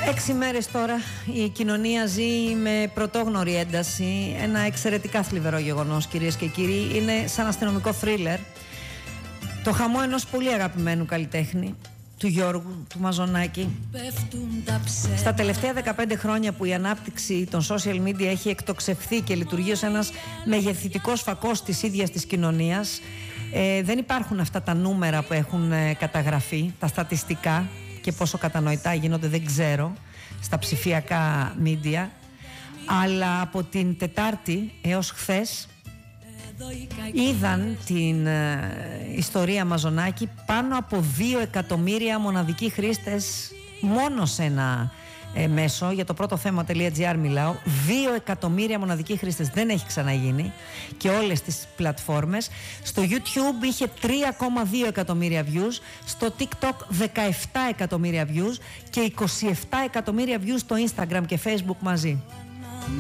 6 μέρες τώρα η κοινωνία ζει με πρωτόγνωρη ένταση. Ένα εξαιρετικά θλιβερό γεγονός, κυρίες και κύριοι. Είναι σαν αστυνομικό θρίλερ. Το χαμό ενός πολύ αγαπημένου καλλιτέχνη, του Γιώργου, του Μαζονάκη. Στα τελευταία 15 χρόνια που η ανάπτυξη των social media έχει εκτοξευθεί και λειτουργεί ως ένας μεγεθυντικός φακός της ίδιας της κοινωνίας, δεν υπάρχουν αυτά τα νούμερα που έχουν καταγραφεί, τα στατιστικά, και πόσο κατανοητά γίνονται δεν ξέρω στα ψηφιακά media, αλλά από την Τετάρτη έως χθες είδαν την ιστορία Μαζονάκη πάνω από 2 εκατομμύρια μοναδικοί χρήστες μόνο σε ένα μέσο. Για το πρώτο θέμα.gr μιλάω. 2 εκατομμύρια μοναδικοί χρήστες, δεν έχει ξαναγίνει, και όλες τις πλατφόρμες. Στο YouTube είχε 3,2 εκατομμύρια views, στο TikTok 17 εκατομμύρια views και 27 εκατομμύρια views στο Instagram και Facebook μαζί.